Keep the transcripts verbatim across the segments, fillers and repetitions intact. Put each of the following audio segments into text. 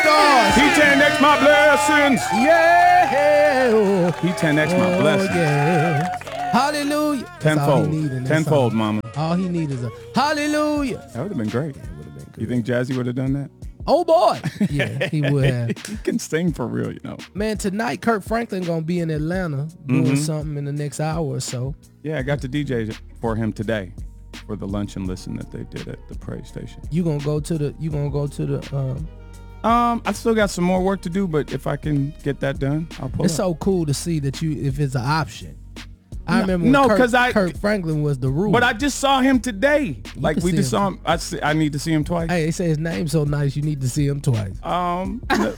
stars. He ten X my blessings. Yeah. He ten X my Oh, blessings. yeah. Hallelujah. That's all Tenfold. he need in that Tenfold, song. mama. All he needs is a hallelujah. That would have been great. It would have been good. You think Jazzy would have done that? Oh boy. Yeah, he would have. He can sing for real, you know. Man, tonight Kirk Franklin gonna be in Atlanta doing Mhm. something in the next hour or so. Yeah, I got to D J for him today for the lunch and listen that they did at the Praise Station. You gonna go to the you gonna go to the um Um, I still got some more work to do, but if I can get that done, I'll pull it's up. so cool to see that you if it's an option. I No- remember when no, Kirk, 'cause I- Kirk Franklin was the rule. But I just saw him today. Like can we see just him. saw him. I see, I need to see him twice. Hey, they say his name's so nice you need to see him twice. Um. no-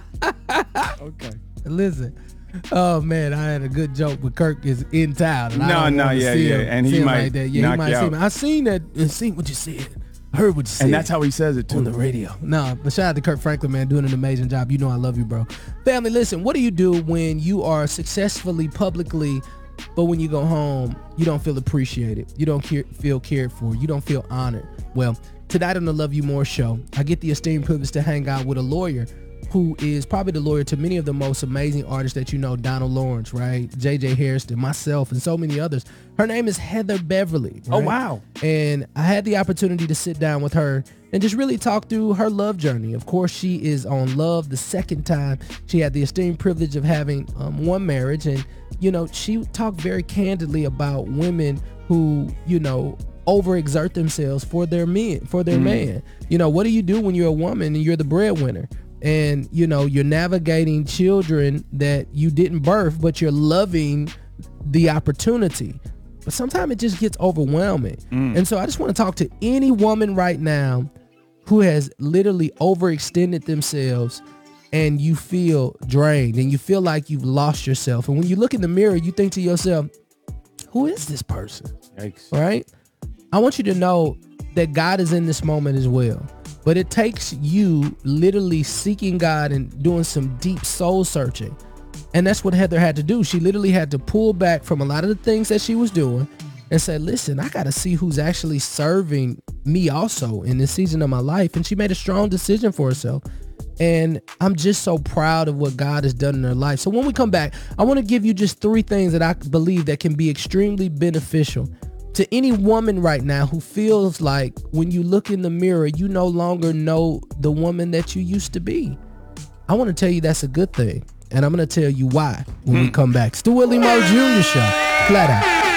okay. Listen. Oh man, I had a good joke, but Kirk is in town. And I No, don't no, wanna yeah, see yeah, him- and he see him might like that. Yeah, knock he might you see out. me. I seen that and seen what you said. I heard what you said. And that's how he says it on too. the radio. No, but shout out to Kirk Franklin, man, doing an amazing job. You know I love you, bro. Family, listen, what do you do when you are successfully publicly, but when you go home, you don't feel appreciated? You don't care, feel cared for. You don't feel honored. Well, tonight on the Love You More show, I get the esteemed privilege to hang out with a lawyer who is probably the lawyer to many of the most amazing artists that you know, Donald Lawrence, right? J J Hairston, myself, and so many others. Her name is Heather Beverly. Oh, right? wow. And I had the opportunity to sit down with her and just really talk through her love journey. Of course, she is on Love the second time. She had the esteemed privilege of having um, one marriage. And, you know, she talked very candidly about women who, you know, overexert themselves for their men, for their mm. man. You know, what do you do when you're a woman and you're the breadwinner? And, you know, you're navigating children that you didn't birth, but you're loving the opportunity. But sometimes it just gets overwhelming. Mm. And so I just want to talk to any woman right now who has literally overextended themselves and you feel drained and you feel like you've lost yourself. And when you look in the mirror, you think to yourself, who is this person? Yikes. Right? I want you to know that God is in this moment as well. But it takes you literally seeking God and doing some deep soul searching. And that's what Heather had to do. She literally had to pull back from a lot of the things that she was doing and say, listen, I got to see who's actually serving me also in this season of my life. And she made a strong decision for herself. And I'm just so proud of what God has done in her life. So when we come back, I want to give you just three things that I believe that can be extremely beneficial to any woman right now who feels like when you look in the mirror, you no longer know the woman that you used to be. I want to tell you that's a good thing. And I'm going to tell you why when hmm. we come back. Stu Willie Moore Junior Show. Flat Out.